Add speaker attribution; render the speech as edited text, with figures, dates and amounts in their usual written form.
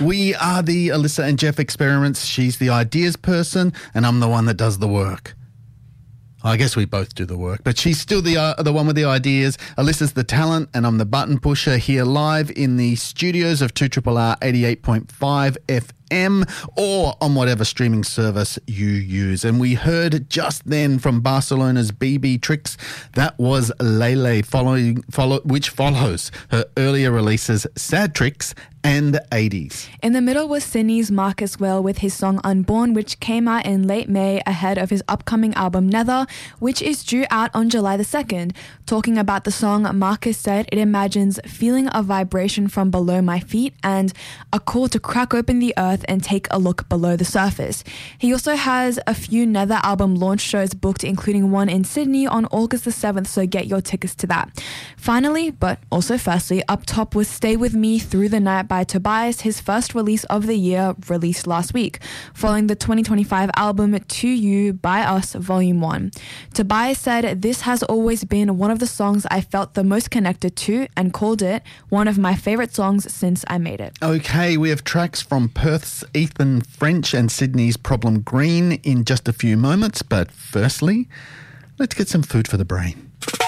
Speaker 1: We are the Alyssa and Jeff experiments. She's the ideas person and I'm the one that does the work. I guess we both do the work, but she's still the one with the ideas. Alyssa's the talent and I'm the button pusher here live in the studios of 2RRR 88.5 FM or on whatever streaming service you use. And we heard just then from Barcelona's BB Tricks, that was Lele, which follows her earlier releases Sad Tricks and 80s.
Speaker 2: In the middle was Sydney's Marcus Well with his song Unborn, which came out in late May ahead of his upcoming album Nether, which is due out on July the 2nd. Talking about the song, Marcus said it imagines feeling a vibration from below my feet and a call to crack open the earth and take a look below the surface. He also has a few Nether album launch shows booked, including one in Sydney on August the 7th, so get your tickets to that. Finally, but also firstly, up top was Stay With Me Through the Night by Tobias, his first release of the year, released last week, following the 2025 album To You by Us Volume 1. Tobias said, "This has always been one of the songs I felt the most connected to and called it one of my favourite songs since I made it."
Speaker 1: Okay, we have tracks from Perth's Ethan French and Sydney's Problem Green in just a few moments, but firstly, let's get some food for the brain.